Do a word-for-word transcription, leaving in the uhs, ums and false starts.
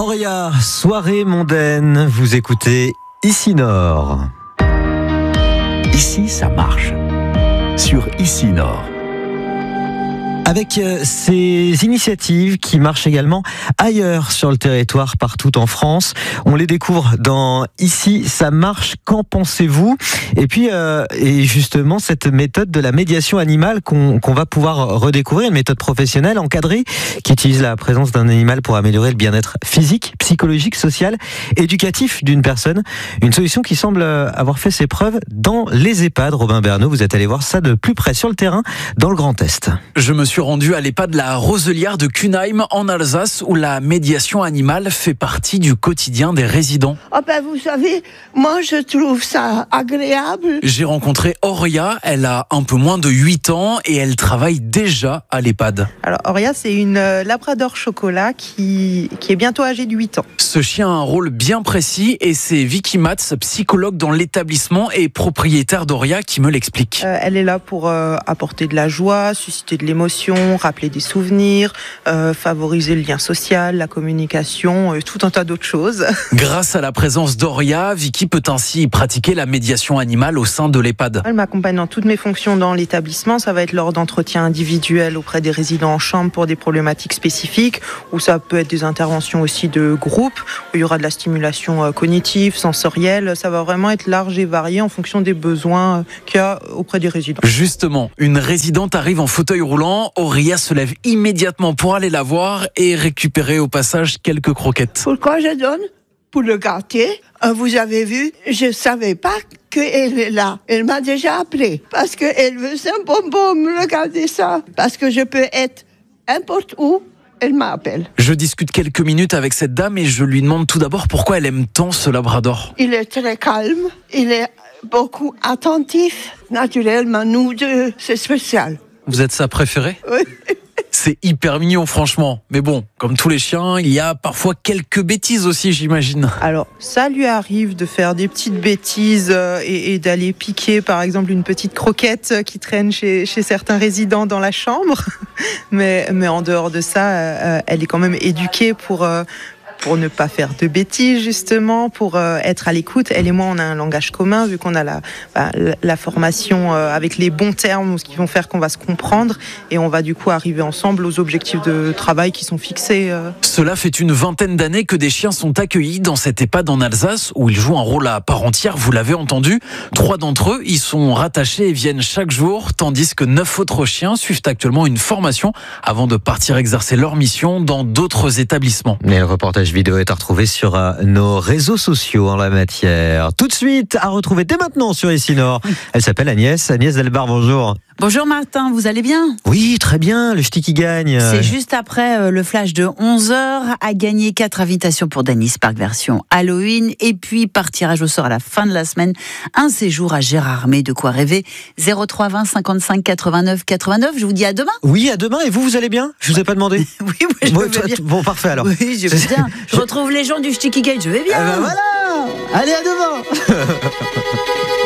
Auria, soirée mondaine, vous écoutez Ici Nord. Ici, ça marche. Sur Ici Nord. Avec ces initiatives qui marchent également ailleurs sur le territoire, partout en France. On les découvre dans Ici, ça marche, qu'en pensez-vous ? Et puis, euh, et justement, cette méthode de la médiation animale qu'on, qu'on va pouvoir redécouvrir, une méthode professionnelle, encadrée, qui utilise la présence d'un animal pour améliorer le bien-être physique, psychologique, social, éducatif d'une personne. Une solution qui semble avoir fait ses preuves dans les EHPAD. Robin Bernot, vous êtes allé voir ça de plus près sur le terrain, dans le Grand Est. Je me suis rendu à l'EHPAD La Roselière de Cunheim en Alsace où la médiation animale fait partie du quotidien des résidents. Oh ben vous savez, moi je trouve ça agréable. J'ai rencontré Auria, elle a un peu moins de huit ans et elle travaille déjà à l'EHPAD. Alors Auria, c'est une labrador chocolat qui, qui est bientôt âgée de huit ans. Ce chien a un rôle bien précis et c'est Vicky Matz, psychologue dans l'établissement et propriétaire d'Auria, qui me l'explique. Euh, elle est là pour euh, apporter de la joie, susciter de l'émotion, rappeler des souvenirs, euh, favoriser le lien social, la communication, euh, tout un tas d'autres choses. Grâce à la présence d'Auria, Vicky peut ainsi pratiquer la médiation animale au sein de l'EHPAD. Elle m'accompagne dans toutes mes fonctions dans l'établissement. Ça va être lors d'entretiens individuels auprès des résidents en chambre pour des problématiques spécifiques, ou ça peut être des interventions aussi de groupe, où il y aura de la stimulation euh, cognitive, sensorielle. Ça va vraiment être large et varié en fonction des besoins euh, qu'il y a auprès des résidents. Justement, une résidente arrive en fauteuil roulant. Auria se lève immédiatement pour aller la voir et récupérer au passage quelques croquettes. Pourquoi je donne ? Pour le gâter. Vous avez vu, je savais pas qu'elle est là. Elle m'a déjà appelé parce qu'elle veut un bonbon, regardez ça. Parce que je peux être n'importe où. Elle m'appelle. Je discute quelques minutes avec cette dame et je lui demande tout d'abord pourquoi elle aime tant ce labrador. Il est très calme, il est beaucoup attentif. Naturellement, nous deux, c'est spécial. Vous êtes sa préférée ? Oui. C'est hyper mignon, franchement. Mais bon, comme tous les chiens, il y a parfois quelques bêtises aussi, j'imagine. Alors, ça lui arrive de faire des petites bêtises euh, et, et d'aller piquer, par exemple, une petite croquette qui traîne chez, chez certains résidents dans la chambre. Mais, mais en dehors de ça, euh, elle est quand même éduquée pour... Euh, pour ne pas faire de bêtises, justement, pour euh, être à l'écoute. Elle et moi, on a un langage commun, vu qu'on a la, bah, la formation euh, avec les bons termes, ce qui vont faire qu'on va se comprendre, et on va du coup arriver ensemble aux objectifs de travail qui sont fixés. Euh. Cela fait une vingtaine d'années que des chiens sont accueillis dans cette EHPAD en Alsace, où ils jouent un rôle à part entière, vous l'avez entendu. Trois d'entre eux y sont rattachés et viennent chaque jour, tandis que neuf autres chiens suivent actuellement une formation avant de partir exercer leur mission dans d'autres établissements. Mais le reportage vidéo est à retrouver sur euh, nos réseaux sociaux en la matière. Tout de suite, à retrouver dès maintenant sur Ici Nord. Elle s'appelle Agnès. Agnès Delbar, bonjour. Bonjour Martin, vous allez bien ? Oui, très bien, le ch'ti qui gagne. C'est juste après euh, le flash de onze heures, à gagner quatre invitations pour Dennis Park version Halloween, et puis par tirage au sort à la fin de la semaine, un séjour à Gérardmer, de quoi rêver. zéro trois vingt cinquante-cinq quatre-vingt-neuf quatre-vingt-neuf, je vous dis à demain. Oui, à demain, et vous, vous allez bien ? Je vous ai pas demandé. Oui, oui, je bon, vais bien. Bon, parfait alors. Oui, je vais bien. Je retrouve les gens du ch'ti qui gagne, je vais bien. Eh ben voilà. Allez, à demain.